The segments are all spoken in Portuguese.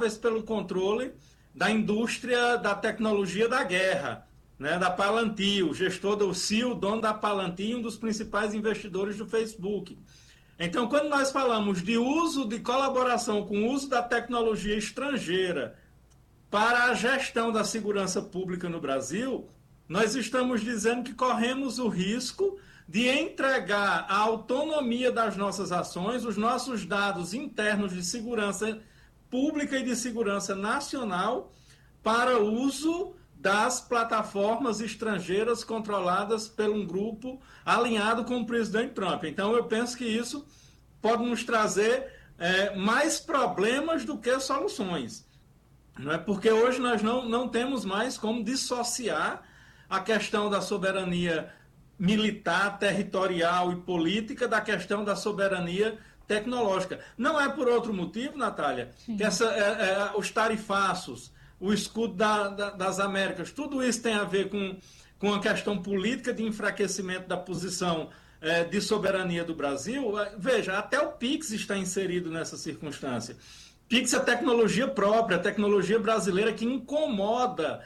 responsáveis pelo controle da indústria da tecnologia da guerra, né, da Palantir, o gestor do CEO, dono da Palantir, um dos principais investidores do Facebook. Então, quando nós falamos de uso de colaboração com o uso da tecnologia estrangeira para a gestão da segurança pública no Brasil, nós estamos dizendo que corremos o risco de entregar a autonomia das nossas ações, os nossos dados internos de segurança pública e de segurança nacional para uso das plataformas estrangeiras controladas por um grupo alinhado com o presidente Trump. Então, eu penso que isso pode nos trazer mais problemas do que soluções. Não é? Porque hoje nós não temos mais como dissociar a questão da soberania militar, territorial e política da questão da soberania tecnológica. Não é por outro motivo, Natália, Sim. que os tarifaços, o escudo das Américas, tudo isso tem a ver com a questão política de enfraquecimento da posição de soberania do Brasil. Veja, até o PIX está inserido nessa circunstância. PIX é tecnologia própria, tecnologia brasileira que incomoda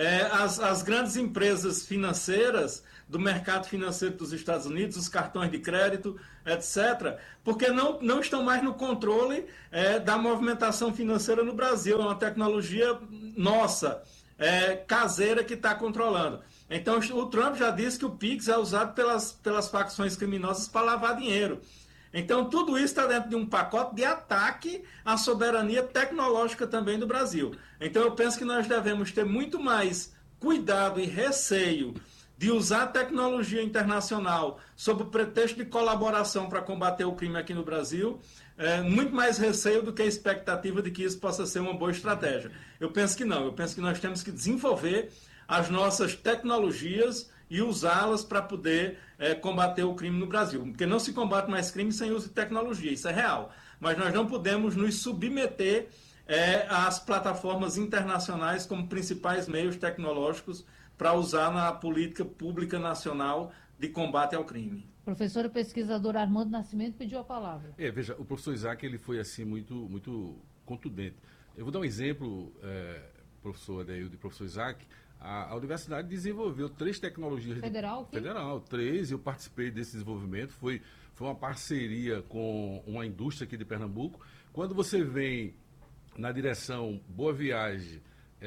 as grandes empresas financeiras do mercado financeiro dos Estados Unidos, os cartões de crédito, etc., porque não estão mais no controle da movimentação financeira no Brasil. É uma tecnologia nossa, caseira, que está controlando. Então, o Trump já disse que o PIX é usado pelas facções criminosas para lavar dinheiro. Então, tudo isso está dentro de um pacote de ataque à soberania tecnológica também do Brasil. Então, eu penso que nós devemos ter muito mais cuidado e receio de usar a tecnologia internacional sob o pretexto de colaboração para combater o crime aqui no Brasil, muito mais receio do que a expectativa de que isso possa ser uma boa estratégia. Eu penso que não. Eu penso que nós temos que desenvolver as nossas tecnologias e usá-las para poder combater o crime no Brasil. Porque não se combate mais crime sem uso de tecnologia, isso é real. Mas nós não podemos nos submeter às plataformas internacionais como principais meios tecnológicos para usar na política pública nacional de combate ao crime. Professor e pesquisador Armando Nascimento pediu a palavra. Veja, o professor Isaac ele foi assim muito contundente. Eu vou dar um exemplo, professor Adeildo e professor Isaac. A universidade desenvolveu 3 tecnologias. Federal? Federal, 3. Eu participei desse desenvolvimento. Foi uma parceria com uma indústria aqui de Pernambuco. Quando você vem na direção Boa Viagem,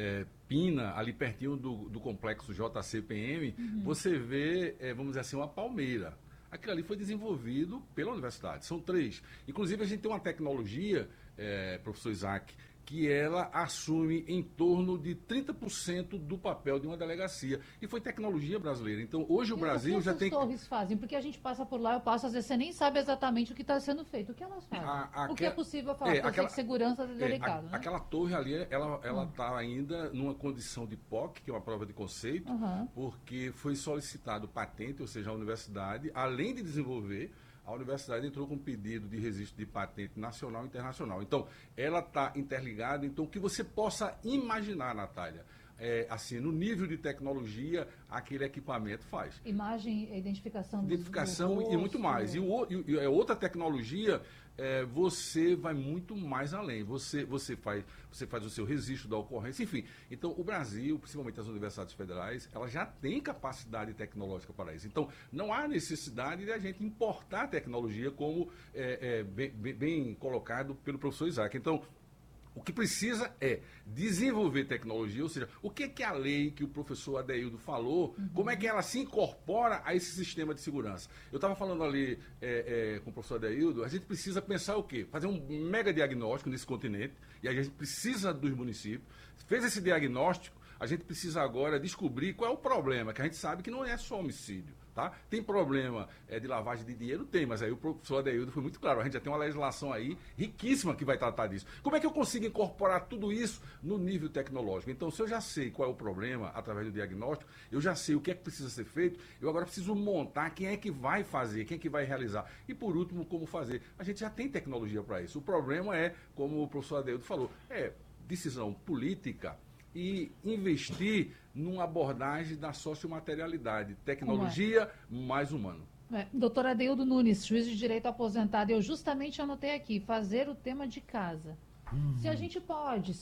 Pina, ali pertinho do complexo JCPM, você vê, vamos dizer assim, uma palmeira. Aquilo ali foi desenvolvido pela universidade. São 3. Inclusive, a gente tem uma tecnologia, professor Isaac, que ela assume em torno de 30% do papel de uma delegacia. E foi tecnologia brasileira. Então, hoje o Brasil já tem... O que as torres fazem? Porque a gente passa por lá, eu passo, às vezes você nem sabe exatamente o que está sendo feito. O que elas fazem? O que é possível falar? Porque eu sei que segurança é delicado, né? Aquela torre ali, ela está ainda numa condição de POC, que é uma prova de conceito, porque foi solicitado patente, ou seja, a universidade, além de desenvolver, a universidade entrou com um pedido de registro de patente nacional e internacional. Então, ela está interligada. Então, o que você possa imaginar, Natália, assim, no nível de tecnologia, aquele equipamento faz. Imagem, identificação e muito mais. E outra tecnologia, você vai muito mais além. Você faz o seu registro da ocorrência, enfim. Então, o Brasil, principalmente as universidades federais, ela já tem capacidade tecnológica para isso. Então, não há necessidade de a gente importar tecnologia, como bem colocado pelo professor Isaac. Então, o que precisa é desenvolver tecnologia, ou seja, o que é a lei que o professor Adeildo falou, como é que ela se incorpora a esse sistema de segurança. Eu estava falando ali com o professor Adeildo, a gente precisa pensar o quê? Fazer um mega diagnóstico nesse continente, e a gente precisa dos municípios. Fez esse diagnóstico, a gente precisa agora descobrir qual é o problema, que a gente sabe que não é só homicídio. Tá? Tem problema de lavagem de dinheiro? Tem, mas aí o professor Adeildo foi muito claro. A gente já tem uma legislação aí riquíssima que vai tratar disso. Como é que eu consigo incorporar tudo isso no nível tecnológico? Então, se eu já sei qual é o problema através do diagnóstico, eu já sei o que é que precisa ser feito, eu agora preciso montar quem é que vai fazer, quem é que vai realizar. E, por último, como fazer. A gente já tem tecnologia para isso. O problema é, como o professor Adeildo falou, decisão política e investir numa abordagem da sociomaterialidade, tecnologia mais humano. Doutor Adeildo Nunes, juiz de direito aposentado, eu justamente anotei aqui, fazer o tema de casa. Se a gente pode